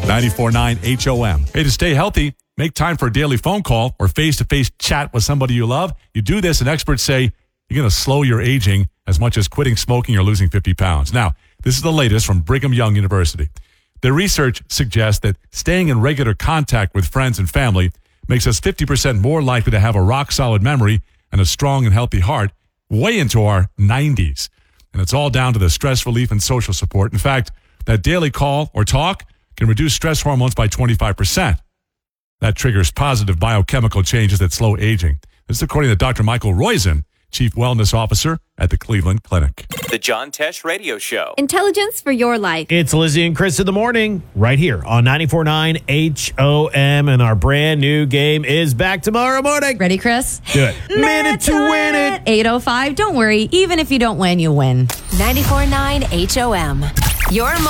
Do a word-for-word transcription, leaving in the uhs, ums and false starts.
ninety-four point nine H O M. Hey, to stay healthy, make time for a daily phone call or face-to-face chat with somebody you love. You do this, and experts say you're going to slow your aging as much as quitting smoking or losing fifty pounds. Now, this is the latest from Brigham Young University. Their research suggests that staying in regular contact with friends and family makes us fifty percent more likely to have a rock-solid memory and a strong and healthy heart way into our nineties. And it's all down to the stress relief and social support. In fact, that daily call or talk can reduce stress hormones by twenty-five percent. That triggers positive biochemical changes that slow aging. This is according to Doctor Michael Roizen, Chief Wellness Officer at the Cleveland Clinic. The John Tesh Radio Show. Intelligence for your life. It's Lizzie and Chris in the morning, right here on ninety-four point nine H O M, and our brand new game is back tomorrow morning. Ready, Chris? Do it. Minute to win it. eight oh five. Don't worry. Even if you don't win, you win. ninety-four point nine H O M. Your